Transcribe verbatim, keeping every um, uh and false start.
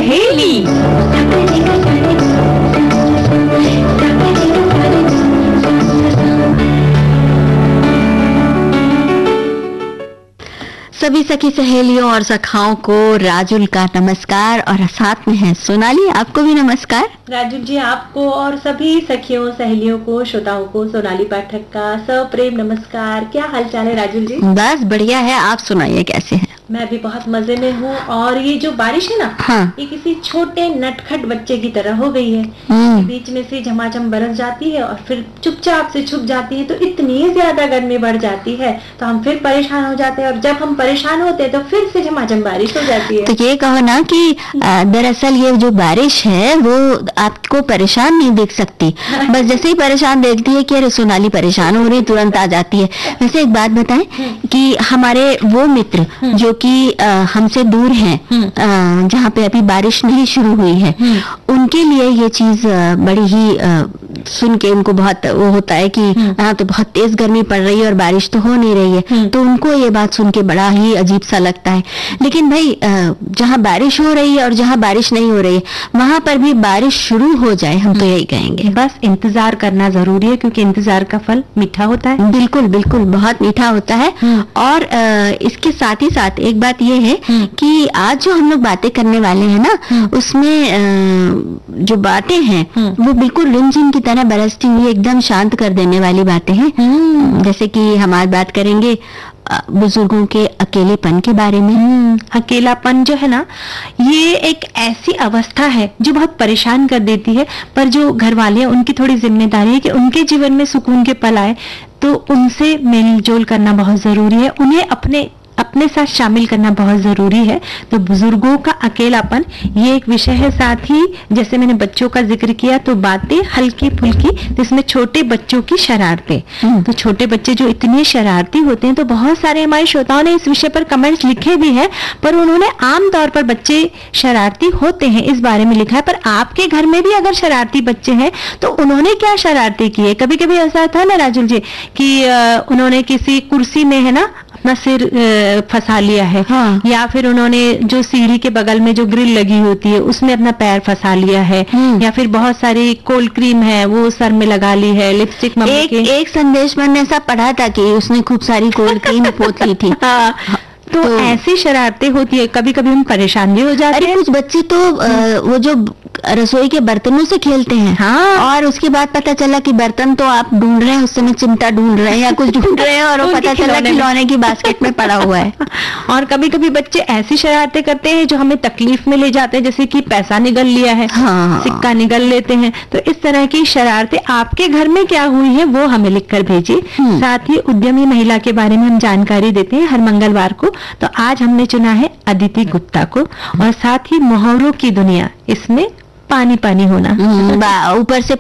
सहेली। सभी सखी सहेलियों और सखाओं को राजुल का नमस्कार और साथ में है सोनाली, आपको भी नमस्कार। राजुल जी, आपको और सभी सखियों सहेलियों को श्रोताओं को सोनाली पाठक का सप्रेम नमस्कार। क्या हाल चाल है राजुल जी? बस बढ़िया है, आप सुनाइए कैसे हैं? मैं भी बहुत मजे में हूँ। और ये जो बारिश है ना, हाँ। ये किसी छोटे नटखट बच्चे की तरह हो गई है। बीच में से झमाझम बरस जाती है और फिर चुपचाप से छुप जाती है, तो इतनी ज्यादा गर्मी बढ़ जाती है तो हम फिर परेशान हो जाते हैं, और जब हम परेशान होते हैं तो फिर से झमाझम बारिश हो जाती है। तो ये कहो ना कि दरअसल ये जो बारिश है वो आपको परेशान नहीं देख सकती, बस जैसे ही परेशान देखती है कि अरे सोनाली परेशान हो रही, तुरंत आ जाती है। वैसे एक बात बताएं कि हमारे वो मित्र जो कि हमसे दूर हैं, जहाँ पे अभी बारिश नहीं शुरू हुई है, उनके लिए ये चीज बड़ी ही आ, सुन के उनको बहुत वो होता है कि हाँ तो बहुत तेज गर्मी पड़ रही है और बारिश तो हो नहीं रही है, तो उनको ये बात सुन के बड़ा ही अजीब सा लगता है। लेकिन भाई जहाँ बारिश हो रही है और जहाँ बारिश नहीं हो रही है वहां पर भी बारिश शुरू हो जाए, हम तो यही कहेंगे। बस इंतजार करना जरूरी है, क्योंकि इंतजार का फल मीठा होता है। बिल्कुल बिल्कुल, बहुत मीठा होता है। और इसके साथ ही साथ एक बात ये है कि आज जो हम लोग बातें करने वाले हैं ना, उसमें जो बातें हैं वो बिल्कुल रिमझिम की तरह बरसती हुई एकदम शांत कर देने वाली बातें हैं। जैसे कि हम आज बात करेंगे बुजुर्गों के अकेलेपन के बारे में। अकेलापन जो है ना, ये एक ऐसी अवस्था है जो बहुत परेशान कर देती है, पर जो घर वाले हैं उनकी थोड़ी जिम्मेदारी है कि उनके जीवन में सुकून के पल आए, तो उनसे मेल जोल करना बहुत जरूरी है, उन्हें अपने अपने साथ शामिल करना बहुत जरूरी है। तो बुजुर्गों का अकेलापन ये एक विषय है। साथ ही जैसे मैंने बच्चों का जिक्र किया, तो बातें हल्की फुल्की, जिसमें छोटे बच्चों की शरारतें। तो छोटे बच्चे जो इतने शरारती होते हैं, तो बहुत सारे हमारे श्रोताओं ने इस विषय पर कमेंट्स लिखे भी हैं, पर उन्होंने आम तौर पर बच्चे शरारती होते हैं इस बारे में लिखा है। पर आपके घर में भी अगर शरारती बच्चे हैं तो उन्होंने क्या शरारती की है? कभी कभी ऐसा था ना राजुल जी कि उन्होंने किसी कुर्सी में है ना अपना सिर फंसा लिया है, हाँ। या फिर उन्होंने जो सीढ़ी के बगल में जो ग्रिल लगी होती है उसमें अपना पैर फंसा लिया है, या फिर बहुत सारी कोल्ड क्रीम है वो सर में लगा ली है, लिपस्टिक मम्मी एक, के एक संदेश मैंने ऐसा पढ़ा था कि उसने खूब सारी कोल्ड क्रीम पोत ली थी। हाँ। तो, तो ऐसी शरारतें होती है, कभी कभी हम परेशान भी हो जाते हैं। कुछ बच्चे तो आ, वो जो रसोई के बर्तनों से खेलते हैं, हाँ। और उसके बाद पता चला कि बर्तन तो आप ढूंढ रहे हैं, उस समय चिमटा ढूंढ रहे हैं या कुछ ढूंढ रहे हैं, और वो पता चला खिलौने की बास्केट में पड़ा हुआ है। और कभी कभी बच्चे ऐसी शरारतें करते हैं जो हमें तकलीफ में ले जाते हैं, जैसे कि पैसा निगल लिया है, हाँ। सिक्का निगल लेते हैं। तो इस तरह की शरारतें आपके घर में क्या हुई है वो हमें लिखकर भेजिए। साथ ही उद्यमी महिला के बारे में हम जानकारी देते हैं हर मंगलवार को। तो आज हमने चुना है अदिति गुप्ता को, और साथ ही मुहावरों की दुनिया, इसमें पानी पानी होना, ऊपर से